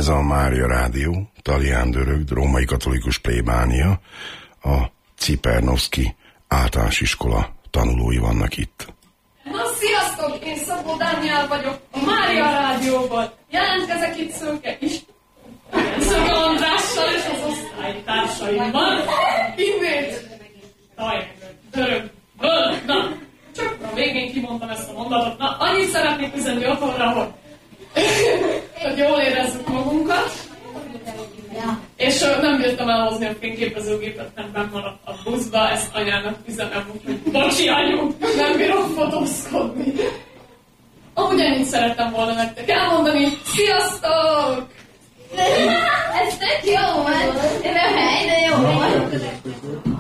Ez a Mária Rádió, Talián Dörögd, római katolikus plébánia, a Cipernovszki általános iskola tanulói vannak itt. Na, sziasztok! Én Szabó Dániel vagyok, a Mária Rádióban. Jelentkezek itt Szőke is. Szőke Andrással és az osztálytársaimmal. Innét! Dörögd. Na, csak a végén kimondtam ezt a mondatot. Na, annyit szeretnék üzenni otthonra, hogy jól érezzük magunkat. És nem bírtam elhozni a fényképezőgépet, mert bennmaradt a buszba, ezt anyának üzenem, úgyhogy bocsi anyu, nem bírom fotózkodni. Amúgy ennyit szerettem volna nektek elmondani. Sziasztok! Ez tök jó volt! Ez a hely, de jó volt!